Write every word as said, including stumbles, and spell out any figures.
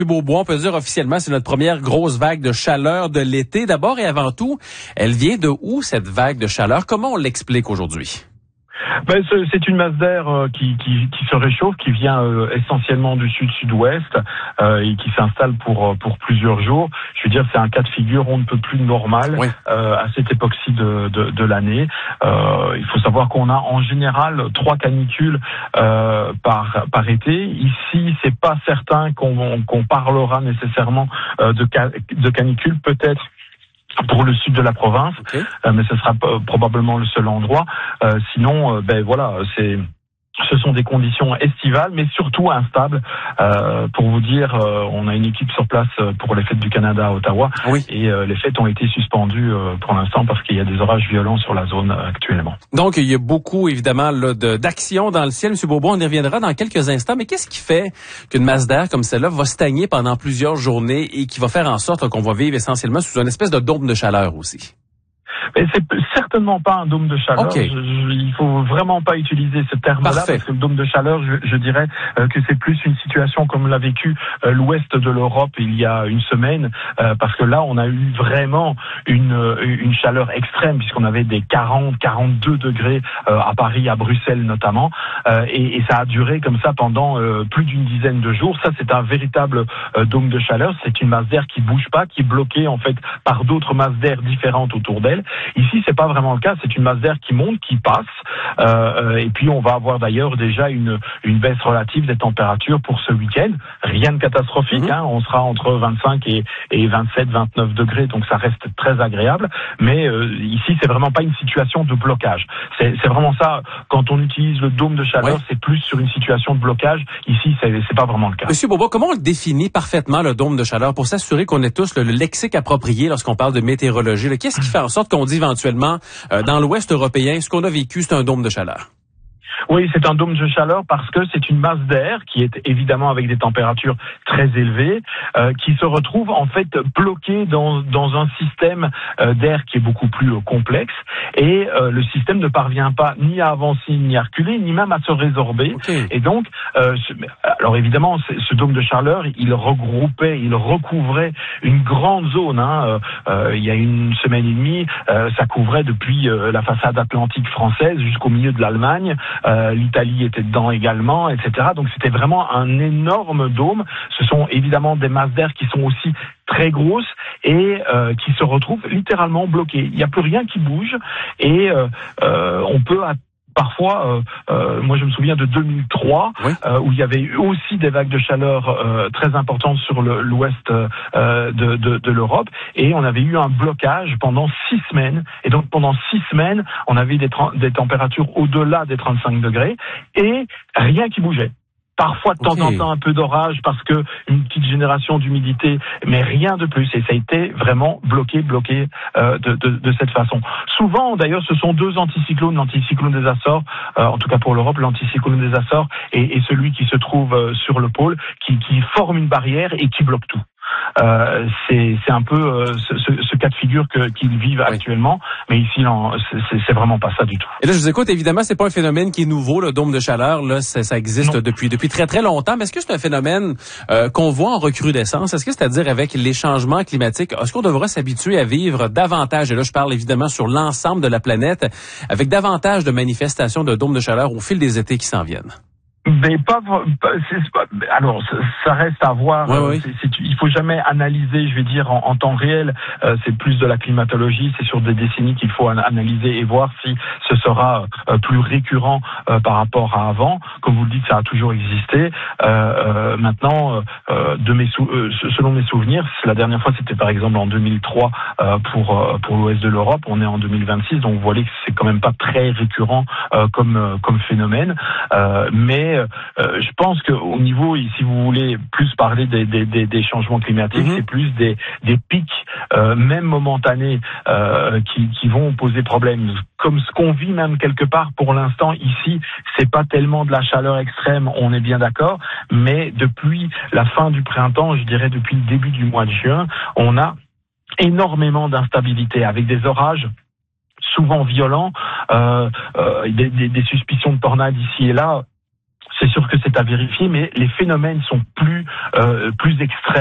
Beaubois, on peut dire officiellement, c'est notre première grosse vague de chaleur de l'été. D'abord et avant tout, elle vient de où cette vague de chaleur? Comment on l'explique aujourd'hui? Ben, c'est une masse d'air euh, qui, qui, qui se réchauffe, qui vient euh, essentiellement du sud-sud-ouest euh, et qui s'installe pour pour plusieurs jours. Je veux dire, c'est un cas de figure on ne peut plus normal oui. euh, à cette époque-ci de, de, de l'année. Euh, il faut savoir qu'on a en général trois canicules euh, par par été. Ici, c'est pas certain qu'on qu'on parlera nécessairement euh, de, de canicule, peut-être pour le sud de la province, okay. euh, mais ce sera p- probablement le seul endroit. Euh, sinon, euh, ben voilà, c'est, ce sont des conditions estivales, mais surtout instables. Euh, pour vous dire, euh, on a une équipe sur place pour les fêtes du Canada à Ottawa, oui. et euh, les fêtes ont été suspendues euh, pour l'instant parce qu'il y a des orages violents sur la zone euh, actuellement. Donc, il y a beaucoup, évidemment, là, de, d'action dans le ciel. Monsieur Beaubois, on y reviendra dans quelques instants. Mais qu'est-ce qui fait qu'une masse d'air comme celle-là va stagner pendant plusieurs journées et qui va faire en sorte qu'on va vivre essentiellement sous une espèce de dôme de chaleur aussi? Mais c'est certainement pas un dôme de chaleur. Okay. Je, je, il faut vraiment pas utiliser ce terme-là. Parfait. Parce que le dôme de chaleur, je, je dirais euh, que c'est plus une situation comme l'a vécu euh, l'ouest de l'Europe il y a une semaine, euh, parce que là, on a eu vraiment une, une chaleur extrême puisqu'on avait des quarante, quarante-deux degrés euh, à Paris, à Bruxelles notamment, euh, et, et ça a duré comme ça pendant euh, plus d'une dizaine de jours. Ça, c'est un véritable euh, dôme de chaleur. C'est une masse d'air qui bouge pas, qui est bloquée en fait par d'autres masses d'air différentes autour d'elle. Ici, c'est pas vraiment le cas. C'est une masse d'air qui monte, qui passe, euh, et puis on va avoir d'ailleurs déjà une une baisse relative des températures pour ce week-end. Rien de catastrophique. Mmh. Hein. On sera entre vingt-cinq et, et vingt-sept, vingt-neuf degrés, donc ça reste très agréable. Mais euh, ici, c'est vraiment pas une situation de blocage. C'est, c'est vraiment ça. Quand on utilise le dôme de chaleur, ouais. c'est plus sur une situation de blocage. Ici, c'est, c'est pas vraiment le cas. Monsieur Beaubois, comment on le définit parfaitement le dôme de chaleur pour s'assurer qu'on ait tous le, le lexique approprié lorsqu'on parle de météorologie? Là, qu'est-ce qui fait en sorte qu'on dit éventuellement euh, dans l'Ouest européen, ce qu'on a vécu, c'est un dôme de chaleur? Oui, c'est un dôme de chaleur parce que c'est une masse d'air qui est évidemment avec des températures très élevées, euh, qui se retrouve en fait bloquée dans dans un système euh, d'air qui est beaucoup plus euh, complexe, et euh, le système ne parvient pas ni à avancer, ni à reculer, ni même à se résorber. Okay. Et donc, euh, ce, alors évidemment, ce dôme de chaleur, il regroupait, il recouvrait une grande zone. Hein, euh, il y a une semaine et demie, euh, ça couvrait depuis euh, la façade atlantique française jusqu'au milieu de l'Allemagne. Euh, l'Italie était dedans également, et cetera. Donc c'était vraiment un énorme dôme. Ce sont évidemment des masses d'air qui sont aussi très grosses et euh, qui se retrouvent littéralement bloquées. Il n'y a plus rien qui bouge, et euh, euh, on peut à Parfois, euh, euh, moi je me souviens de deux mille trois, oui. euh, où il y avait eu aussi des vagues de chaleur euh, très importantes sur le, l'ouest euh, de, de, de l'Europe, et on avait eu un blocage pendant six semaines. Et donc pendant six semaines, on avait des, tra- des températures au-delà des trente-cinq degrés et rien qui bougeait. Parfois, de temps okay. en temps, un peu d'orage parce que une petite génération d'humidité, mais rien de plus. Et ça a été vraiment bloqué, bloqué euh, de, de, de cette façon. Souvent, d'ailleurs, ce sont deux anticyclones, l'anticyclone des Açores, euh, en tout cas pour l'Europe, l'anticyclone des Açores et, et celui qui se trouve euh, sur le pôle, qui, qui forment une barrière et qui bloquent tout. Euh, c'est, c'est un peu euh, ce, ce, ce cas de figure que, qu'ils vivent oui. actuellement, mais ici, non, c'est, c'est vraiment pas ça du tout. Et là, je vous écoute, évidemment, c'est pas un phénomène qui est nouveau, le dôme de chaleur, là, ça, ça existe non. depuis depuis très très longtemps, mais est-ce que c'est un phénomène euh, qu'on voit en recrudescence? Est-ce que c'est-à-dire avec les changements climatiques, est-ce qu'on devra s'habituer à vivre davantage, et là je parle évidemment sur l'ensemble de la planète, avec davantage de manifestations de dômes de chaleur au fil des étés qui s'en viennent? Mais pas, pas c'est pas, alors ça reste à voir. Ouais, ouais. C'est, c'est, il faut jamais analyser, je vais dire en, en temps réel. Euh, c'est plus de la climatologie. C'est sur des décennies qu'il faut analyser et voir si ce sera euh, plus récurrent euh, par rapport à avant. Comme vous le dites, ça a toujours existé. Euh, euh, maintenant, euh, de mes sou- euh, selon mes souvenirs, la dernière fois c'était par exemple en deux mille trois euh, pour euh, pour l'ouest de l'Europe. On est en deux mille vingt-six, donc vous voyez que c'est quand même pas très récurrent euh, comme euh, comme phénomène. Euh, mais Euh, je pense qu'au niveau, si vous voulez plus parler des, des, des, des changements climatiques, mmh. c'est plus des, des pics, euh, même momentanés, euh, qui, qui vont poser problème. Comme ce qu'on vit même quelque part pour l'instant ici, c'est pas tellement de la chaleur extrême, on est bien d'accord, mais depuis la fin du printemps, je dirais depuis le début du mois de juin, on a énormément d'instabilité avec des orages souvent violents, euh, euh, des, des, des suspicions de tornades ici et là. c'est sûr que c'est à vérifier, mais les phénomènes sont plus euh, plus extrêmes.